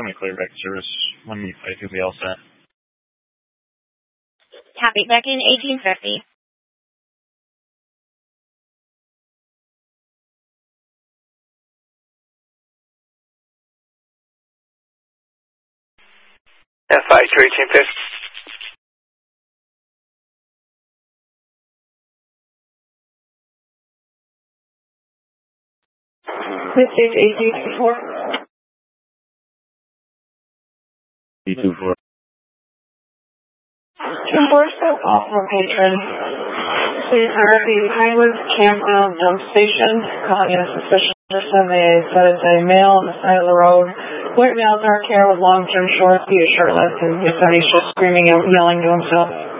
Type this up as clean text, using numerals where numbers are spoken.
show me clear back to service when I think we all set. Copy. Back in 1850. FI to 1850. This is AG24. D24. 24 so off from patron. Please hire the Highlands Campground Dump Station. Calling in a suspicious person. They said it's a male on the side of the road. White male, dark hair with long-term shorts. He is shirtless and he said he's just screaming and yelling to himself.